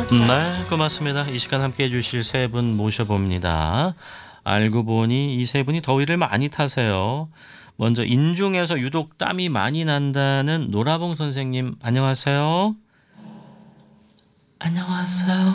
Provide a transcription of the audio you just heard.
네, 고맙습니다. 이 시간 함께해 주실 세 분 모셔봅니다. 알고 보니 이 세 분이 더위를 많이 타세요. 먼저 인중에서 유독 땀이 많이 난다는 노라봉 선생님, 안녕하세요. 안녕하세요.